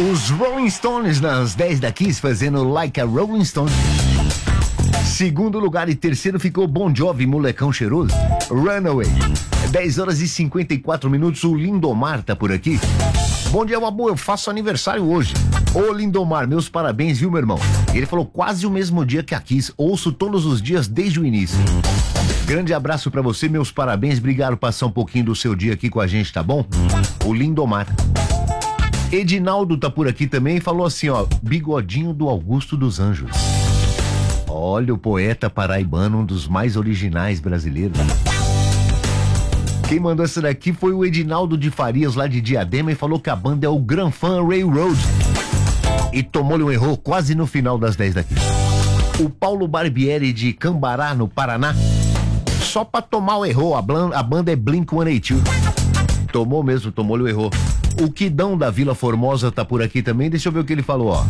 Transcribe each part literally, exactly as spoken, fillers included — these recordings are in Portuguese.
Os Rolling Stones nas dez da Kiss fazendo Like a Rolling Stone. Segundo lugar e terceiro ficou Bon Jovi, Molecão Cheiroso, Runaway. dez horas e cinquenta e quatro minutos, o Lindomar tá por aqui. Bom dia, Babu, eu faço aniversário hoje. Ô Lindomar, meus parabéns, viu, meu irmão? Ele falou quase o mesmo dia que a Kiss, ouço todos os dias desde o início. Grande abraço pra você, meus parabéns, obrigado por passar um pouquinho do seu dia aqui com a gente, tá bom? O Lindomar. Edinaldo tá por aqui também e falou assim, ó, bigodinho do Augusto dos Anjos. Olha, o poeta paraibano, um dos mais originais brasileiros. Quem mandou essa daqui foi o Edinaldo de Farias, lá de Diadema, e falou que a banda é o Gran Fan Railroad. E tomou-lhe um erro quase no final das dez daqui. O Paulo Barbieri de Cambará, no Paraná. Só pra tomar o erro, a, a banda é Blink cento e oitenta e dois. Tomou mesmo, tomou-lhe o erro. O Quidão da Vila Formosa tá por aqui também, deixa eu ver o que ele falou, ó.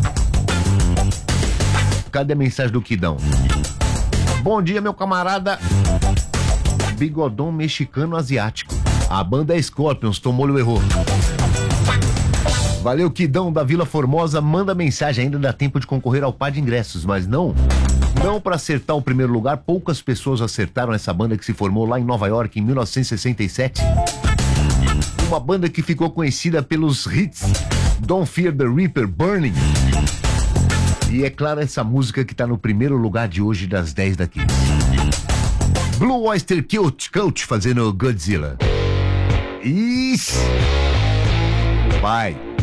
Cadê a mensagem do Quidão? Bom dia, meu camarada. Bigodão mexicano asiático. A banda é Scorpions, tomou-lhe o erro. Valeu, Quidão da Vila Formosa. Manda mensagem, ainda dá tempo de concorrer ao par de ingressos, mas não, não para acertar o primeiro lugar. Poucas pessoas acertaram essa banda que se formou lá em Nova York em mil novecentos e sessenta e sete. Uma banda que ficou conhecida pelos hits Don't Fear the Reaper, Burning. E é claro, essa música que tá no primeiro lugar de hoje das dez daqui. Blue Oyster Cult, Cult fazendo Godzilla. Isso! Vai!